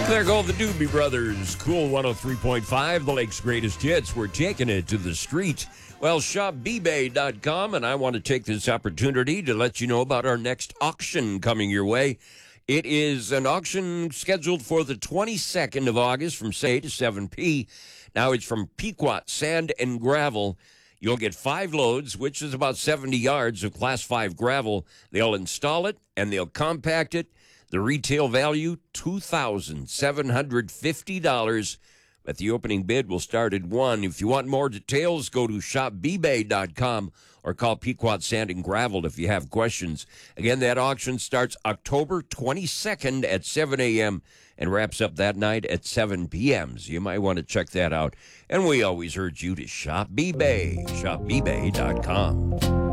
There go the Doobie Brothers. Cool 103.5, the Lake's greatest hits. We're taking it to the street. Well, shopbbay.com, and I want to take this opportunity to let you know about our next auction coming your way. It is an auction scheduled for the 22nd of August from 6 to 7 p. Now it's from Pequot Sand and Gravel. You'll get 5 loads, which is about 70 yards of Class 5 gravel. They'll install it, and they'll compact it. The retail value, $2,750, but the opening bid will start at 1. If you want more details, go to shopbbay.com or call Pequot Sand and Gravel if you have questions. Again, that auction starts October 22nd at 7 a.m. and wraps up that night at 7 p.m., so you might want to check that out. And we always urge you to shop B-Bay, shopbbay.com.